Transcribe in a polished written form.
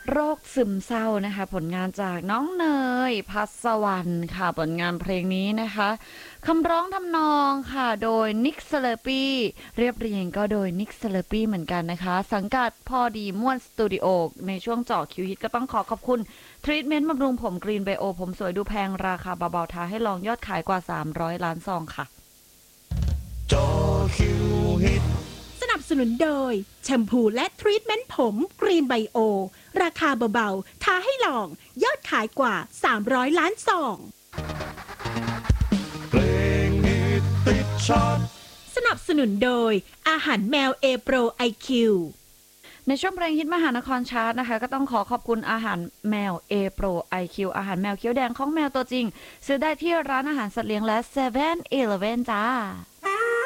โรคซึมเศร้านะคะผลงานจากน้องเนยพัสวรรณค่ะผลงานเพลงนี้นะคะคำร้องทำนองค่ะโดยนิกสเลปี้เรียบเรียงก็โดยนิกสเลปี้เหมือนกันนะคะสังกัดพอดีม่วนสตูดิโอในช่วงเจาะคิวฮิตก็ต้องขอบคุณทรีทเมนต์บำรุงผมกรีนไบโอผมสวยดูแพงราคาเบาๆท้าให้ลองยอดขายกว่า300ล้านซองค่ะจอคิวฮิตสนับสนุนโดยแชมพูและทรีทเมนต์ผมกรีนไบโอราคาเบาๆท้าให้ลองยอดขายกว่า300ล้านซองเพลงฮิตติดชาร์ตสนับสนุนโดยอาหารแมวเอโปรไอคิวในช่วงเพลงฮิตมหานครชาร์ตนะคะก็ต้องขอบคุณอาหารแมว A Pro IQ อาหารแมวเคี้ยวแดงของแมวตัวจริงซื้อได้ที่ร้านอาหารสัตว์เลี้ยงและ7-Eleven จ้า